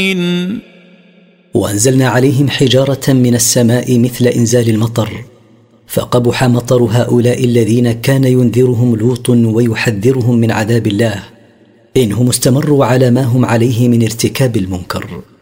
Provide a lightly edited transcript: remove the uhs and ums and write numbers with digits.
وأنزلنا عليهم حجارة من السماء مثل إنزال المطر، فقبح مطر هؤلاء الذين كان ينذرهم لوط ويحذرهم من عذاب الله إنهم استمروا على ما هم عليه من ارتكاب المنكر.